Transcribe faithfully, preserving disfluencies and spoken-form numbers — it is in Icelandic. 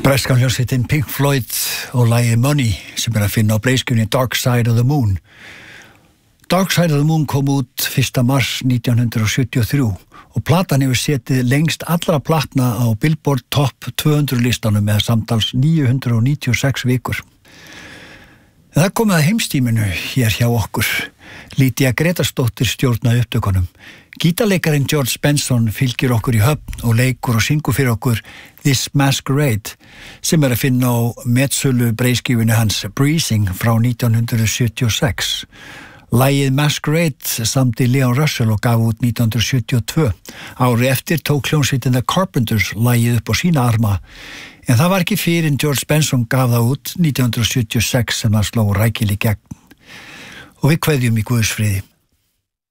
Breska hljómsveitin Pink Floyd og lagið Money sem er að finna á breiskjunni Dark Side of the Moon. Dark Side of the Moon kom út fyrsta mars nítján hundrað sjötíu og þrjú og platan hefur setið lengst allra platna á Billboard Top tvö hundruð listanum með samtals níu hundruð níutíu og sex vikur. Það komið að heimstíminu hér hjá okkur. Lídia Gretarsdóttir stjórnaði upptökunum. Gítarleikarin George Benson fylgir okkur í höfn og leikur og syngur fyrir okkur This Masquerade sem er að finna á metsölu breiskífunni hans Breezing frá nítján hundrað sjötíu og sex. Lagið Masquerade samdi Leon Russell og gaf út nítján hundrað sjötíu og tvö. Ári eftir tók hljómsveitin The Carpenters lagið upp á sína arma, en það var ekki fyrr en George Benson gaf það út nítján hundrað sjötíu og sex sem það sló rækilega í gegn. Og við kveðjum í Guðs friði.